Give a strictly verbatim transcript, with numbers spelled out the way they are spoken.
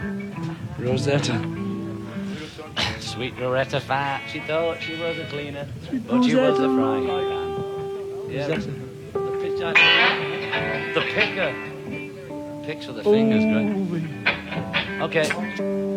Rosetta. Sweet Rosetta fat. She thought she was a cleaner, Sweet but she was a Rosetta. frying pan. Yeah. Rosetta. The pitcher. The picker. Picks with the fingers, great. Okay.